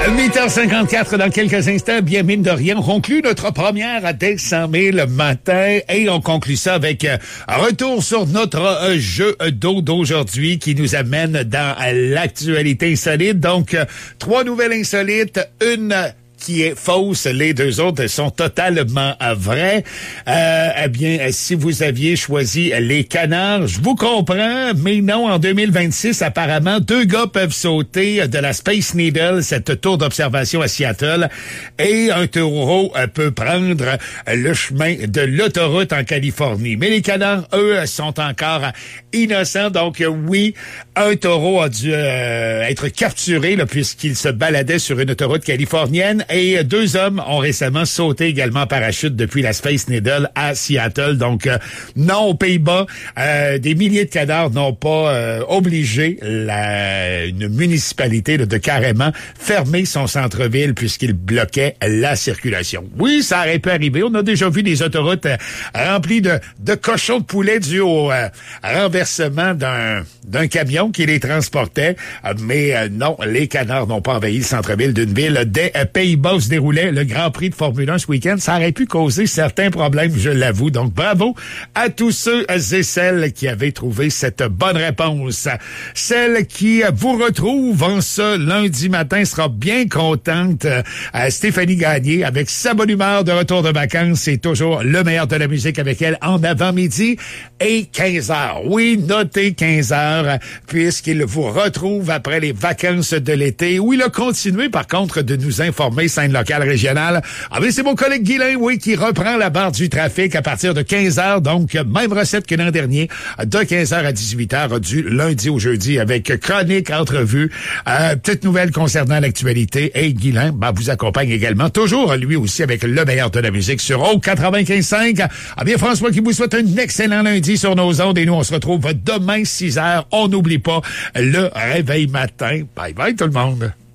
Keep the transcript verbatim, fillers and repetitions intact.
huit heures cinquante-quatre dans quelques instants, bien mine de rien, on conclut notre première à dès cent mille matin et on conclut ça avec euh, un retour sur notre euh, jeu d'eau d'aujourd'hui qui nous amène dans euh, l'actualité insolite. Donc, euh, trois nouvelles insolites, une qui est fausse, les deux autres sont totalement vraies. Euh, eh bien, si vous aviez choisi les canards, je vous comprends, mais non, en deux mille vingt-six, apparemment, deux gars peuvent sauter de la Space Needle, cette tour d'observation à Seattle, et un taureau peut prendre le chemin de l'autoroute en Californie. Mais les canards, eux, sont encore innocents, donc oui, un taureau a dû euh, être capturé là, puisqu'il se baladait sur une autoroute californienne. Et deux hommes ont récemment sauté également en parachute depuis la Space Needle à Seattle. Donc, euh, non, aux Pays-Bas, euh, des milliers de cadavres n'ont pas euh, obligé la, une municipalité là, de carrément fermer son centre-ville puisqu'il bloquait la circulation. Oui, ça aurait pu arriver. On a déjà vu des autoroutes euh, remplies de, de cochons de poulet dû au euh, renversement d'un, d'un camion qui les transportait. Euh, mais euh, non, les canards n'ont pas envahi le centre-ville d'une ville des euh, Pays-Bas se déroulait le Grand Prix de Formule un ce week-end. Ça aurait pu causer certains problèmes, je l'avoue. Donc, bravo à tous ceux et celles qui avaient trouvé cette bonne réponse. Celle qui vous retrouve en ce lundi matin sera bien contente. Euh, Stéphanie Gagné, avec sa bonne humeur de retour de vacances, c'est toujours le meilleur de la musique avec elle en avant-midi et quinze heures. Oui, notez quinze heures, puisqu'il vous retrouve après les vacances de l'été, où il a continué, par contre, de nous informer scène locale régionale. Ah mais c'est mon collègue Guilain, oui, qui reprend la barre du trafic à partir de quinze heures. Donc, même recette que l'an dernier, de quinze heures à dix-huit heures, du lundi au jeudi, avec chronique, entrevue, euh, petite nouvelle concernant l'actualité. Et Guilain, ben, vous accompagne également, toujours, lui aussi, avec le meilleur de la musique sur O quatre-vingt-quinze cinq. Ah bien, François qui vous souhaite un excellent lundi sur nos ondes. Et nous, on se retrouve demain, six heures. On n'oublie pas le réveil matin. Bye bye, tout le monde.